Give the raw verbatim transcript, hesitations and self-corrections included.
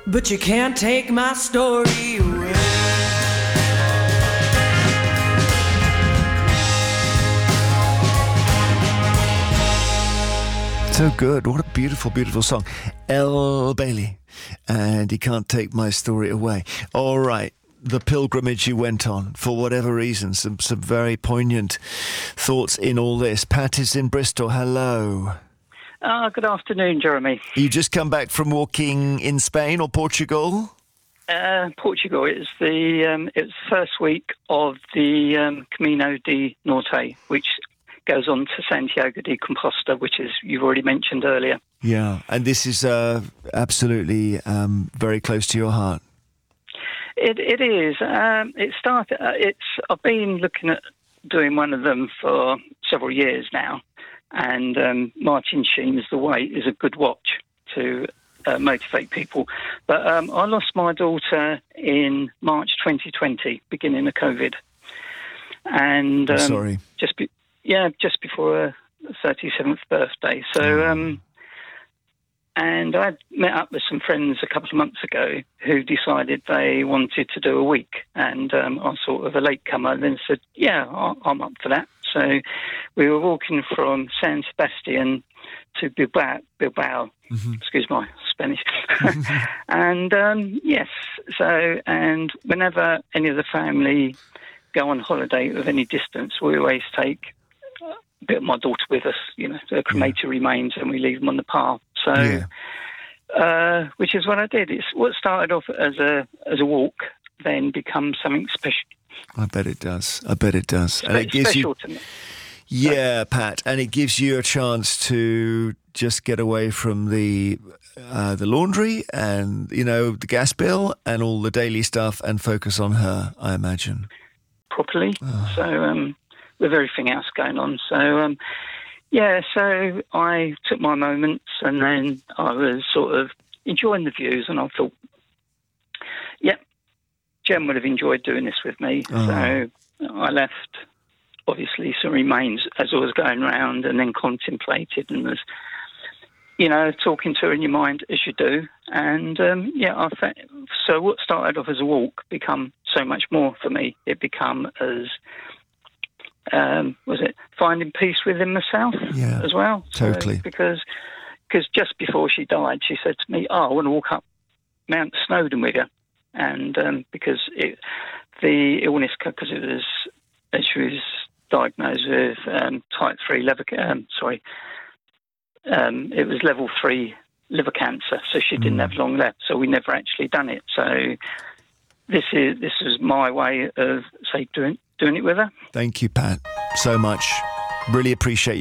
but you can't take my story away. So good. What a beautiful, beautiful song. Elle Bailey. And You Can't Take My Story Away. All right. The pilgrimage you went on, for whatever reason, some, some very poignant thoughts in all this. Pat is in Bristol. Hello. Uh, good afternoon, Jeremy. You just come back from walking in Spain or Portugal? Uh, Portugal. It's the um, it's the first week of the um, Camino de Norte, which goes on to Santiago de Compostela, which is you've already mentioned earlier. Yeah, and this is uh, absolutely um, very close to your heart. It it is. Um, it started. Uh, it's. I've been looking at doing one of them for several years now, and um, Martin Sheen's The Way is a good watch to uh, motivate people. But um, I lost my daughter in March twenty twenty, beginning of COVID, and um, sorry. Just be, yeah, just before her thirty-seventh birthday. So. Um, And I met up with some friends a couple of months ago who decided they wanted to do a week. And um, I was sort of a latecomer, then said, yeah, I'm up for that. So we were walking from San Sebastian to Bilbao, Bilbao mm-hmm. excuse my Spanish. and um, yes, so, and whenever any of the family go on holiday of any distance, we always take a bit of my daughter with us, you know, the cremated yeah. remains, and we leave them on the path. So, yeah. uh, which is what I did. It's what started off as a as a walk, then becomes something special. I bet it does. I bet it does. Spe- and it gives special you, to me. Yeah, Pat, and it gives you a chance to just get away from the uh, the laundry and, you know, the gas bill and all the daily stuff and focus on her, I imagine. Properly. Oh. So, um, with everything else going on. So, um, yeah, so I took my moments and then I was sort of enjoying the views, and I thought, yeah, Jen would have enjoyed doing this with me. Oh. So I left, obviously, some remains as I was going round, and then contemplated and was, you know, talking to her in your mind as you do. And, um, yeah, I fa- so what started off as a walk become so much more for me. It become as... Um, was it finding peace within myself yeah, as well? Totally. So, because cause just before she died, she said to me, oh, I want to walk up Mount Snowdon with you. And um, because it, the illness, because it was, she was diagnosed with um, type three liver, um, sorry, um, it was level three liver cancer, so she didn't mm. have long left, so we never actually done it. So this is this is my way of, say, doing doing it with her. Thank you, Pat, so much. Really appreciate you.